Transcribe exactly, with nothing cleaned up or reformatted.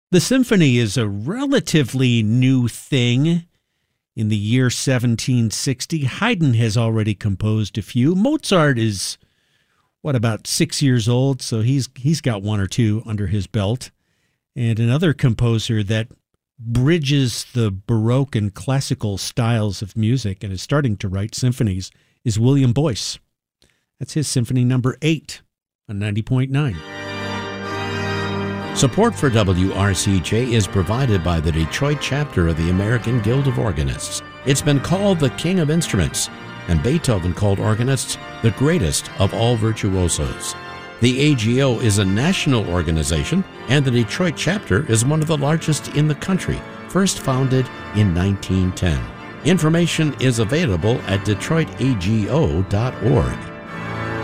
The symphony is a relatively new thing. In the year seventeen sixty, Haydn has already composed a few. Mozart is, what, about six years old, so he's he's got one or two under his belt. And another composer that bridges the Baroque and classical styles of music and is starting to write symphonies is William Boyce. That's his symphony number eight on ninety point nine. Support for W R C J is provided by the Detroit chapter of the American Guild of Organists. It's been called the King of Instruments, and Beethoven called organists the greatest of all virtuosos. The A G O is a national organization, and the Detroit chapter is one of the largest in the country, first founded in nineteen ten. Information is available at detroit a g o dot org.